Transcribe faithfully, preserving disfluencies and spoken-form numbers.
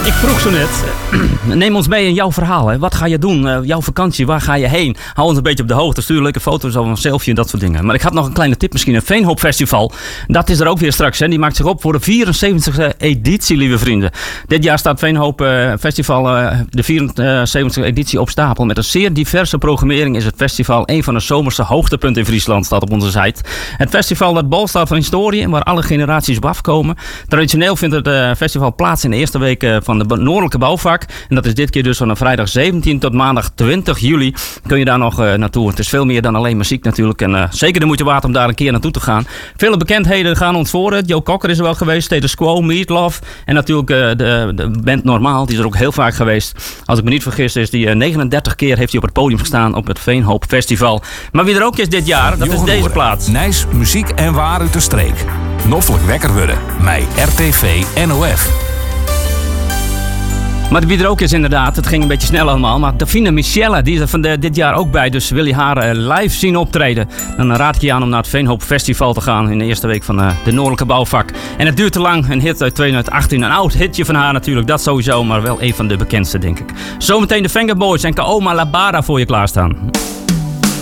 Ik vroeg zo net, neem ons mee in jouw verhaal. Hè. Wat ga je doen? Uh, jouw vakantie, waar ga je heen? Hou ons een beetje op de hoogte. Stuur leuke foto's of een selfie en dat soort dingen. Maar ik had nog een kleine tip misschien. Het Veenhoop Festival, dat is er ook weer straks. Hè. Die maakt zich op voor de vierenzeventigste editie, lieve vrienden. Dit jaar staat Veenhoop uh, Festival uh, de vierenzeventigste editie op stapel. Met een zeer diverse programmering is het festival een van de zomerse hoogtepunten in Friesland, staat op onze site. Het festival dat bol staat van historie, waar alle generaties op afkomen. Traditioneel vindt het uh, festival plaats in de eerste week uh, van de Noordelijke Bouwvak. En dat is dit keer dus van vrijdag zeventien tot maandag twintig juli. Kun je daar nog uh, naartoe. Het is veel meer dan alleen muziek natuurlijk. En uh, zeker de moeite waard om daar een keer naartoe te gaan. Vele bekendheden gaan ons voor. Joe Cocker is er wel geweest. Status Quo, Meatloaf. En natuurlijk uh, de, de band Normaal. Die is er ook heel vaak geweest. Als ik me niet vergis is die uh, negenendertig keer heeft hij op het podium gestaan op het Veenhoop Festival. Maar wie er ook is dit jaar, dat is deze plaats. Nijs, muziek en waar uit de streek. Noffelijk wekker worden. Mij R T V N O F. Maar wie er ook is inderdaad, het ging een beetje snel allemaal. Maar Davina Michelle, die is er van de, dit jaar ook bij. Dus wil je haar uh, live zien optreden, dan raad ik je aan om naar het Veenhoop Festival te gaan. In de eerste week van uh, de Noordelijke Bouwvak. En het duurt te lang. Een hit uit tweeduizend achttien. Een oud hitje van haar natuurlijk, dat sowieso. Maar wel een van de bekendste, denk ik. Zometeen de Venga Boys en Kaoma Labara voor je klaarstaan.